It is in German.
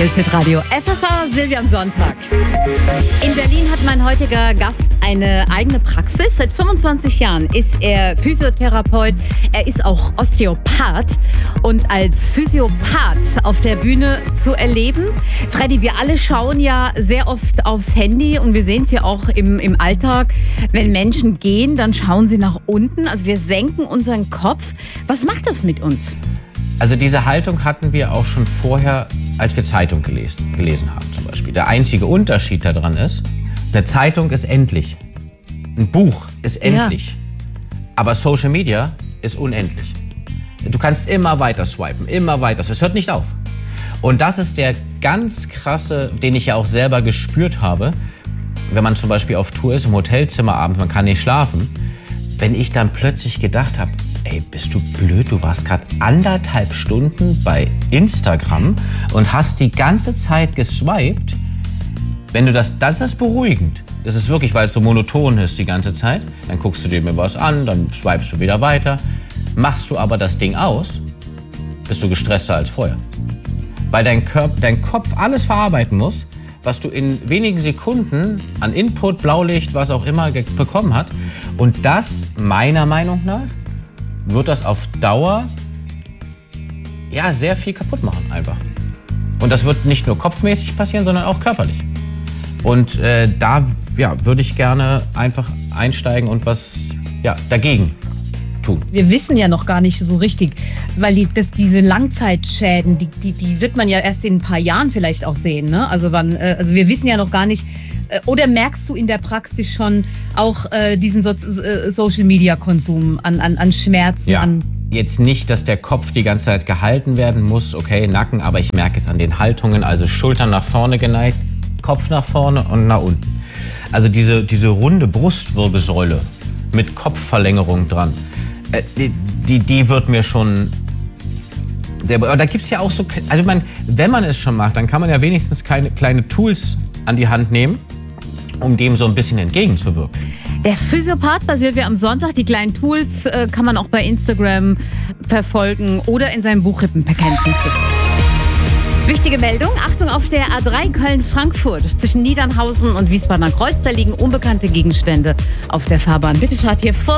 Alles mit Radio FFH, Silvia am Sonntag. In Berlin hat mein heutiger Gast eine eigene Praxis. Seit 25 Jahren ist er Physiotherapeut. Er ist auch Osteopath. Und als Physiopath auf der Bühne zu erleben, Freddy, wir alle schauen ja sehr oft aufs Handy und wir sehen es ja auch im Alltag. Wenn Menschen gehen, dann schauen sie nach unten. Also wir senken unseren Kopf. Was macht das mit uns? Also diese Haltung hatten wir auch schon vorher, als wir Zeitung gelesen haben zum Beispiel. Der einzige Unterschied daran ist, eine Zeitung ist endlich. Ein Buch ist endlich. Ja. Aber Social Media ist unendlich. Du kannst immer weiter swipen, immer weiter. Es hört nicht auf. Und das ist der ganz krasse, den ich ja auch selber gespürt habe, wenn man zum Beispiel auf Tour ist, im Hotelzimmer abends, man kann nicht schlafen. Wenn ich dann plötzlich gedacht habe, ey, bist du blöd, du warst gerade 1,5 Stunden bei Instagram und hast die ganze Zeit geswiped. Wenn du das ist beruhigend. Das ist wirklich, weil es so monoton ist die ganze Zeit. Dann guckst du dir mir was an, dann swipest du wieder weiter. Machst du aber das Ding aus, bist du gestresster als vorher. Weil dein Kopf alles verarbeiten muss, was du in wenigen Sekunden an Input, Blaulicht, was auch immer bekommen hat. Und das, meiner Meinung nach, wird das auf Dauer ja sehr viel kaputt machen einfach. Und das wird nicht nur kopfmäßig passieren, sondern auch körperlich. Und da würde ich gerne einfach einsteigen und was dagegen tun. Wir wissen ja noch gar nicht so richtig, weil diese Langzeitschäden, die wird man ja erst in ein paar Jahren vielleicht auch sehen. Ne? Also wir wissen ja noch gar nicht. Oder merkst du in der Praxis schon auch diesen Social-Media-Konsum an Schmerzen? Ja, jetzt nicht, dass der Kopf die ganze Zeit gehalten werden muss, okay, Nacken, aber ich merke es an den Haltungen, also Schultern nach vorne geneigt, Kopf nach vorne und nach unten. Also diese runde Brustwirbelsäule mit Kopfverlängerung dran, die wird mir schon sehr... Aber da gibt es ja auch so... Also wenn man es schon macht, dann kann man ja wenigstens kleine Tools an die Hand nehmen, um dem so ein bisschen entgegenzuwirken. Der Physiopath bei Silvia am Sonntag, die kleinen Tools kann man auch bei Instagram verfolgen oder in seinem Buch Rippenbekenntnisse. Wichtige Meldung, Achtung auf der A3 Köln-Frankfurt. Zwischen Niedernhausen und Wiesbadener Kreuz, da liegen unbekannte Gegenstände auf der Fahrbahn. Bitte fahrt hier vor.